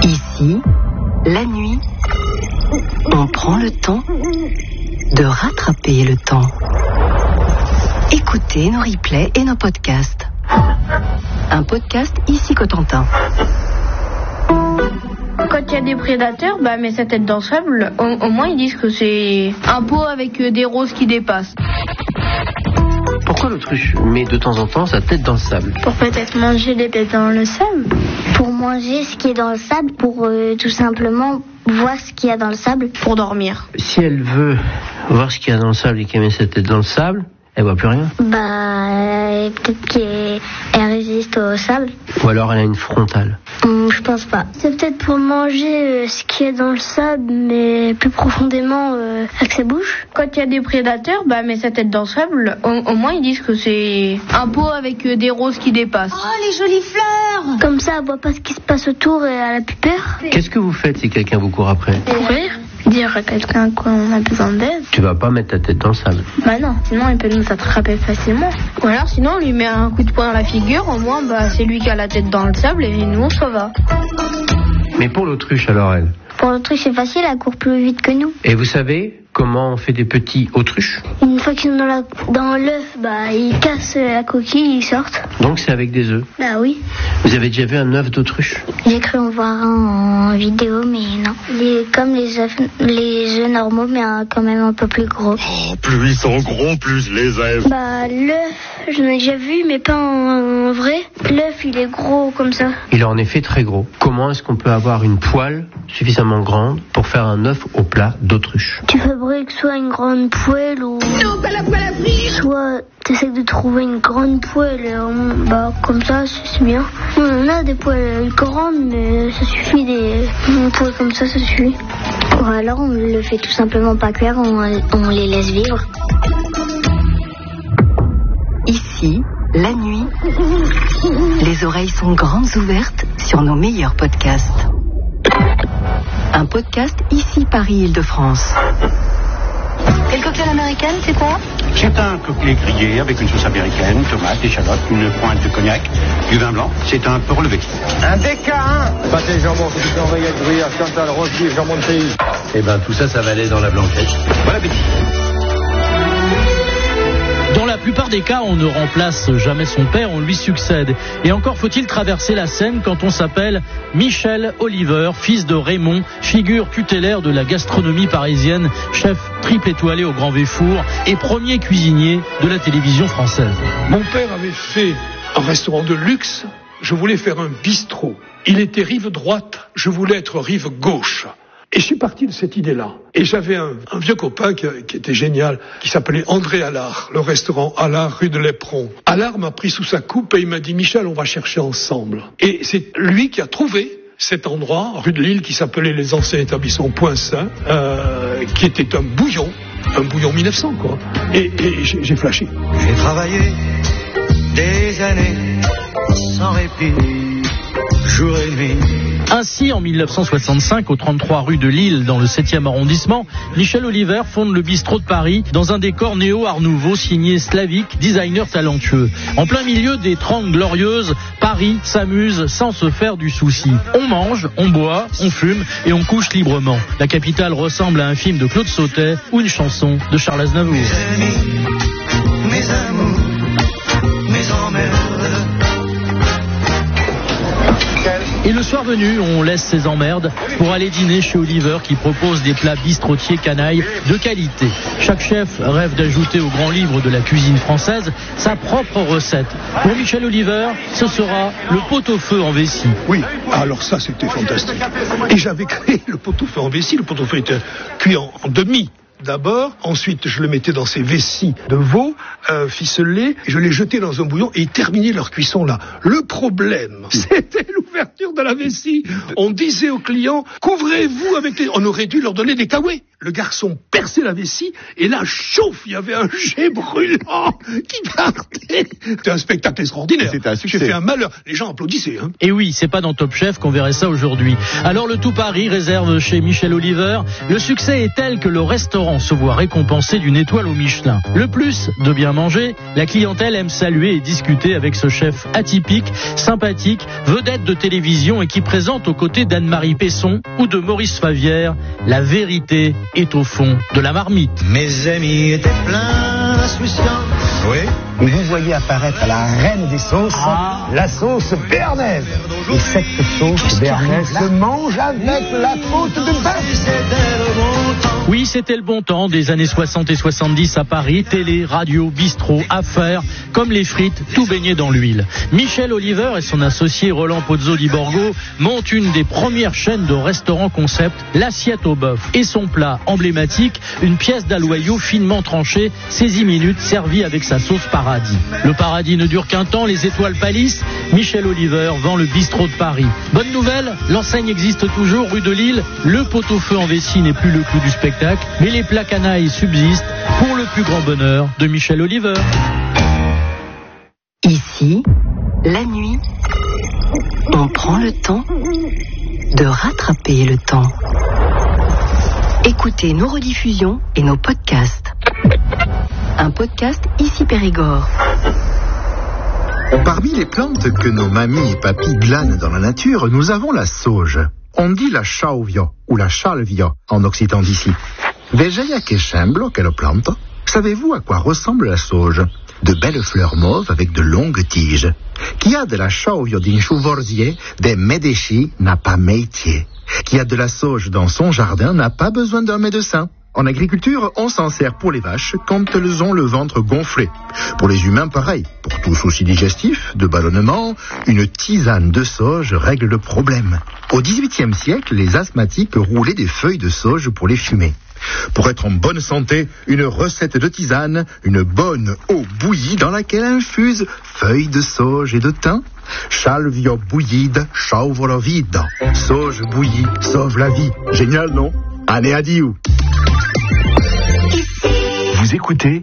Ici, la nuit, on prend le temps de rattraper le temps. Écoutez nos replays et nos podcasts. Un podcast Ici Cotentin. Quand il y a des prédateurs, met sa tête dans le sable, au moins ils disent que c'est un pot avec des roses qui dépassent. Pourquoi l'autruche met de temps en temps sa tête dans le sable? Pour peut-être manger des têtes dans le sable. Pour manger ce qui est dans le sable, pour tout simplement voir ce qu'il y a dans le sable. Pour dormir. Si elle veut voir ce qu'il y a dans le sable et qu'elle met sa tête dans le sable, elle voit plus rien. Peut-être qu'elle résiste au sable. Ou alors elle a une frontale. Je pense pas. C'est peut-être pour manger ce qui est dans le sable, mais plus profondément avec sa bouche. Quand il y a des prédateurs, met sa tête dans le sable, au moins ils disent que c'est un pot avec des roses qui dépassent. Oh, les jolies fleurs! Comme ça, elle voit pas ce qui se passe autour et elle a plus peur. Qu'est-ce que vous faites si quelqu'un vous court après? Courir, dire à quelqu'un qu'on a besoin d'aide. Tu vas pas mettre ta tête dans le sable. Non, sinon il peut nous attraper facilement. Ou alors sinon on lui met un coup de poing dans la figure, au moins c'est lui qui a la tête dans le sable et nous ça va. Mais pour l'autruche alors elle? Pour l'autruche c'est facile, elle court plus vite que nous. Et vous savez comment on fait des petits autruches? Une fois qu'ils sont dans l'œuf, ils cassent la coquille, ils sortent. Donc c'est avec des œufs? Oui. Vous avez déjà vu un œuf d'autruche? J'ai cru en voir un en vidéo, mais non. Il est comme les œufs normaux, mais quand même un peu plus gros. Oh, plus ils sont gros, plus les œufs. L'œuf, j'en ai déjà vu, mais pas en vrai. L'œuf, il est gros comme ça. Il est en effet très gros. Comment est-ce qu'on peut avoir une poêle suffisamment grande pour faire un œuf au plat d'autruche? Tu fabriques soit une grande poêle ou... Non, pas la poêle à frire! Soit t'essaies de trouver une grande poêle, comme ça, c'est bien. On a des poêles grandes, mais ça suffit, une poêle comme ça suffit. Ou alors on le fait tout simplement pas cuire, on les laisse vivre. Ici, la nuit, les oreilles sont grandes ouvertes sur nos meilleurs podcasts. Un podcast Ici Paris-Île-de-France. Et le cocktail américain, c'est quoi? C'est un cocktail grillé avec une sauce américaine, tomates, échalotes, une pointe de cognac, du vin blanc. C'est un peu relevé. Un DK1. Pâté jambon, petit oreillette, gruyère, Chantal, rose beef, jambon de pays. Tout ça, ça va aller dans la blanquette. Bon appétit. Dans la plupart des cas, on ne remplace jamais son père, on lui succède. Et encore faut-il traverser la Seine quand on s'appelle Michel Oliver, fils de Raymond, figure tutélaire de la gastronomie parisienne, chef triple étoilé au Grand Véfour et premier cuisinier de la télévision française. Mon père avait fait un restaurant de luxe, je voulais faire un bistrot. Il était rive droite, je voulais être rive gauche. Et je suis parti de cette idée-là. Et j'avais un vieux copain qui était génial, qui s'appelait André Allard, le restaurant Allard, rue de l'Éperon. Allard m'a pris sous sa coupe et il m'a dit « Michel, on va chercher ensemble ». Et c'est lui qui a trouvé cet endroit, rue de Lille, qui s'appelait les anciens établissements Point Saint, qui était un bouillon 1900, quoi. Et j'ai flashé. J'ai travaillé des années sans répit, jour et nuit. Ainsi, en 1965, au 33 rue de Lille, dans le 7e arrondissement, Michel Oliver fonde le bistrot de Paris dans un décor néo-art nouveau signé Slavic, designer talentueux. En plein milieu des 30 glorieuses, Paris s'amuse sans se faire du souci. On mange, on boit, on fume et on couche librement. La capitale ressemble à un film de Claude Sautet ou une chanson de Charles Aznavour. Mes amis, mes amours, mes emmerdes. Et le soir venu, on laisse ses emmerdes pour aller dîner chez Oliver qui propose des plats bistrotiers canailles de qualité. Chaque chef rêve d'ajouter au grand livre de la cuisine française sa propre recette. Pour Michel Oliver, ce sera le pot-au-feu en vessie. Oui, alors ça c'était fantastique. Et j'avais créé le pot-au-feu en vessie. Le pot-au-feu était cuit en demi. D'abord, ensuite je le mettais dans ces vessies de veau ficelées, je les jetais dans un bouillon et ils terminaient leur cuisson là. Le problème, c'était l'ouverture de la vessie. On disait aux clients, couvrez-vous avec les... On aurait dû leur donner des caouets. Le garçon perçait la vessie et là, chauffe, il y avait un jet brûlant qui partait. C'était un spectacle extraordinaire. C'était un succès. J'ai fait un malheur. Les gens applaudissaient. Et oui, c'est pas dans Top Chef qu'on verrait ça aujourd'hui. Alors le tout Paris réserve chez Michel Oliver. Le succès est tel que le restaurant restaurant se voit récompensé d'une étoile au Michelin. Le plus de bien manger, la clientèle aime saluer et discuter avec ce chef atypique, sympathique, vedette de télévision et qui présente aux côtés d'Anne-Marie Pesson ou de Maurice Favière. La vérité est au fond de la marmite. Mes amis étaient pleins d'insouciance. Oui. Et vous voyez apparaître la reine des sauces, la sauce béarnaise. Et cette sauce béarnaise se mange avec la côte de bœuf. Oui, c'était le bon temps des années 60 et 70 à Paris. Télé, radio, bistrot, affaires, comme les frites, tout baigné dans l'huile. Michel Oliver et son associé Roland Pozzo di Borgo montent une des premières chaînes de restaurants concept, l'assiette au bœuf. Et son plat emblématique, une pièce d'aloyau finement tranchée, 16 minutes, servie avec sa sauce paradis. Le paradis ne dure qu'un temps, les étoiles pâlissent. Michel Oliver vend le bistrot de Paris. Bonne nouvelle, l'enseigne existe toujours rue de Lille. Le pot-au-feu en vessie n'est plus le clou du spectacle, mais les plats canailles subsistent pour le plus grand bonheur de Michel Oliver. Ici, la nuit, on prend le temps de rattraper le temps. Écoutez nos rediffusions et nos podcasts. Un podcast Ici Périgord. Parmi les plantes que nos mamies et papis glanent dans la nature, nous avons la sauge. On dit la chauvia ou la chalvia en occitan d'ici. Vegeia che semblo che lo plante. Savez-vous à quoi ressemble la sauge? De belles fleurs mauves avec de longues tiges. Qui a de la chauvia din chouvorzier, des médéchis n'a pas métier. Qui a de la sauge dans son jardin n'a pas besoin d'un médecin. En agriculture, on s'en sert pour les vaches quand elles ont le ventre gonflé. Pour les humains, pareil. Pour tout souci digestif, de ballonnement, une tisane de sauge règle le problème. Au XVIIIe siècle, les asthmatiques roulaient des feuilles de sauge pour les fumer. Pour être en bonne santé, une recette de tisane, une bonne eau bouillie dans laquelle infuse feuilles de sauge et de thym. Chalvia bouillide, chauvre la vide. Sauge bouillie sauve la vie. Génial, non? Allez, adieu. Vous écoutez